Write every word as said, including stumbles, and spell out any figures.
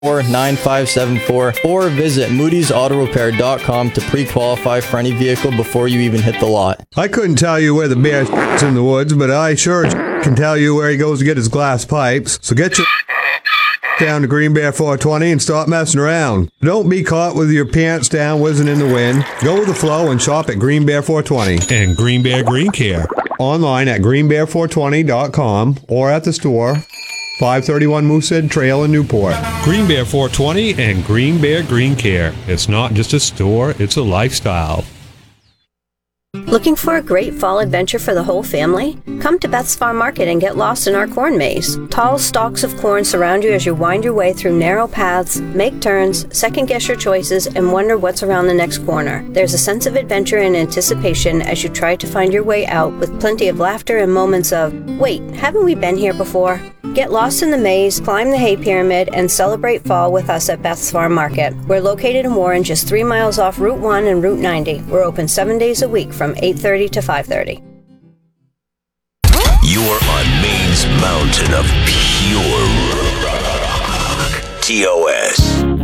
four nine five seven four or visit moodys auto repair dot com to pre-qualify for any vehicle before you even hit the lot. I couldn't tell you where the bear is in the woods, but I sure can tell you where he goes to get his glass pipes. So get your down to Green Bear four twenty and stop messing around. Don't be caught with your pants down whizzing in the wind. Go with the flow and shop at Green Bear four twenty. And Green Bear Green Care. Online at green bear four twenty dot com or at the store, five thirty-one Moosehead Trail in Newport. Green Bear four twenty and Green Bear Green Care. It's not just a store, it's a lifestyle. Looking for a great fall adventure for the whole family? Come to Beth's Farm Market and get lost in our corn maze. Tall stalks of corn surround you as you wind your way through narrow paths, make turns, second-guess your choices, and wonder what's around the next corner. There's a sense of adventure and anticipation as you try to find your way out with plenty of laughter and moments of, wait, haven't we been here before? Get lost in the maze, climb the hay pyramid, and celebrate fall with us at Beth's Farm Market. We're located in Warren, just three miles off Route one and Route ninety. We're open seven days a week from eight thirty to five thirty. You're on Maine's mountain of pure rock. T O S.